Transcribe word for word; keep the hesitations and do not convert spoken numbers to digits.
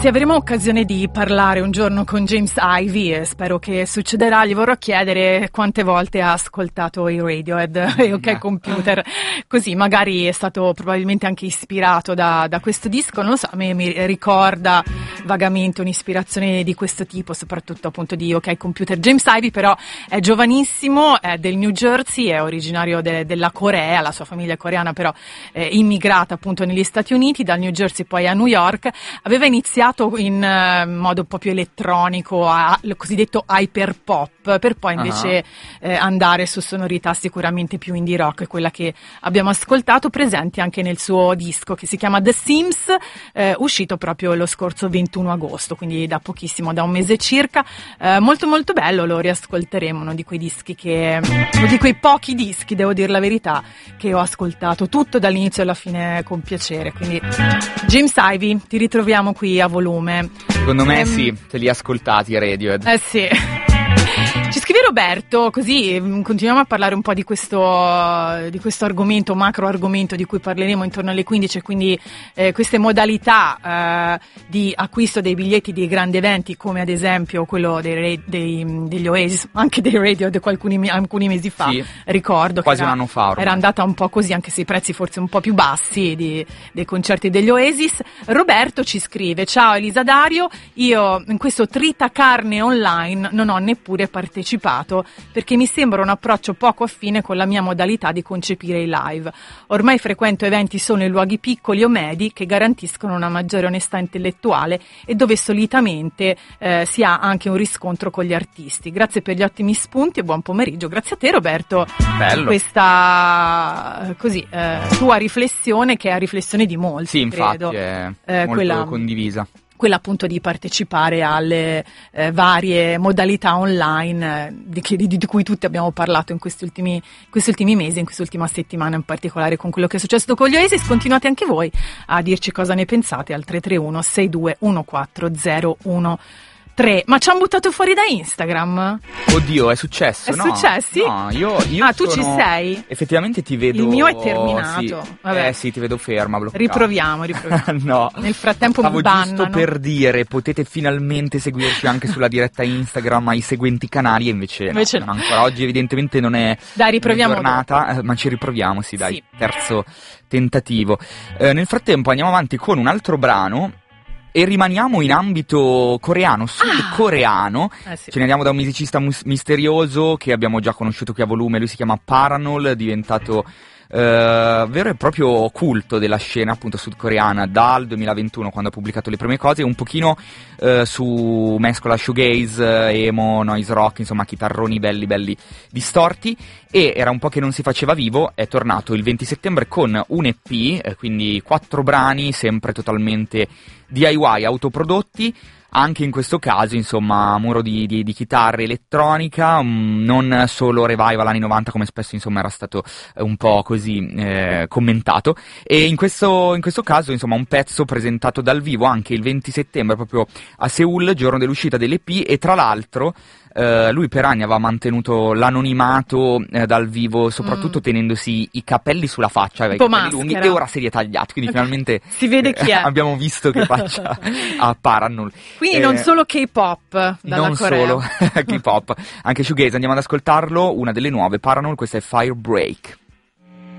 Senti, avremo occasione di parlare un giorno con James Ivy e spero che succederà. Gli vorrò chiedere quante volte ha ascoltato i Radiohead e OK Computer, così magari è stato probabilmente anche ispirato da, da questo disco, non lo so, a me mi ricorda vagamente un'ispirazione di questo tipo, soprattutto appunto di OK Computer. James Ivy però è giovanissimo, è del New Jersey, è originario de, della Corea, la sua famiglia è coreana però è immigrata appunto negli Stati Uniti, dal New Jersey poi a New York. Aveva iniziato in uh, modo un po' più elettronico, a, il cosiddetto hyper pop, per poi invece uh-huh. eh, andare su sonorità sicuramente più indie rock, quella che abbiamo ascoltato, presenti anche nel suo disco che si chiama The Sims, eh, uscito proprio lo scorso ventuno agosto, quindi da pochissimo, da un mese circa. Eh, molto molto bello, lo riascolteremo, uno di quei dischi che, uno di quei pochi dischi, devo dire la verità, che ho ascoltato tutto dall'inizio alla fine con piacere. Quindi James Ivy, ti ritroviamo qui a volume. Secondo me ehm, sì, te li ascoltati Radiohead. Eh sì. Ci scrive Roberto, così continuiamo a parlare un po' di questo, di questo argomento, macro argomento di cui parleremo intorno alle quindici, quindi eh, queste modalità eh, di acquisto dei biglietti di grandi eventi, come ad esempio quello dei, dei, degli Oasis, anche dei Radiohead alcuni, alcuni mesi fa, sì, ricordo quasi che era, un anno fa ormai. Era andata un po' così, anche se i prezzi forse un po' più bassi di, dei concerti degli Oasis. Roberto ci scrive: ciao Elisa Dario, io in questo tritacarne online non ho neppure partecipato perché mi sembra un approccio poco affine con la mia modalità di concepire i live. Ormai frequento eventi solo in luoghi piccoli o medi che garantiscono una maggiore onestà intellettuale e dove solitamente eh, si ha anche un riscontro con gli artisti. Grazie per gli ottimi spunti e buon pomeriggio. Grazie a te Roberto. Bello. Questa così eh, tua riflessione, che è la riflessione di molti, sì, infatti credo. è eh, molto quella, condivisa. Quella appunto di partecipare alle eh, varie modalità online eh, di, di, di cui tutti abbiamo parlato in questi ultimi, questi ultimi mesi, in quest'ultima settimana in particolare con quello che è successo con gli Oasis. Continuate anche voi a dirci cosa ne pensate al tre tre uno sei due uno quattro zero uno tre. Ma ci hanno buttato fuori da Instagram? Oddio, è successo? È no, successo? No, io, io Ah, tu sono... ci sei? Effettivamente ti vedo... Il mio è terminato. Sì. Vabbè. Eh sì, ti vedo ferma, bloccata. Riproviamo, riproviamo. No. Nel frattempo Stavo mi bannano. giusto per dire, potete finalmente seguirci anche sulla diretta Instagram ai seguenti canali, e invece, invece no, no. non ancora. Oggi evidentemente non è dai, riproviamo giornata, eh, ma ci riproviamo, sì, dai, sì. terzo tentativo. Eh, nel frattempo andiamo avanti con un altro brano. E rimaniamo in ambito coreano, sudcoreano. Ah, eh sì. Ce ne andiamo da un musicista mus- misterioso che abbiamo già conosciuto qui a volume. Lui si chiama Paranol, è diventato eh, vero e proprio culto della scena appunto sudcoreana dal duemilaventuno, quando ha pubblicato le prime cose, un pochino eh, su mescola shoegaze, emo, noise rock, insomma chitarroni belli belli distorti. E era un po' che non si faceva vivo, è tornato il venti settembre con un E P, eh, quindi quattro brani, sempre totalmente D I Y, autoprodotti. Anche in questo caso, insomma, muro di, di, di chitarra elettronica, um, non solo revival anni novanta come spesso insomma era stato eh, un po' così eh, commentato. E in questo, in questo caso, insomma, un pezzo presentato dal vivo anche il venti settembre proprio a Seoul, giorno dell'uscita dell'E P, e tra l'altro Uh, lui per anni aveva mantenuto l'anonimato eh, dal vivo, soprattutto mm. tenendosi i capelli sulla faccia, aveva i capelli maschera. lunghi, e ora se li è tagliati, quindi finalmente si vede chi è. Eh, abbiamo visto che faccia a Paranol. Quindi eh, non solo K-pop dalla non Corea. solo K-pop, anche shoegaze. Andiamo ad ascoltarlo, una delle nuove Paranol, questa è Firebreak.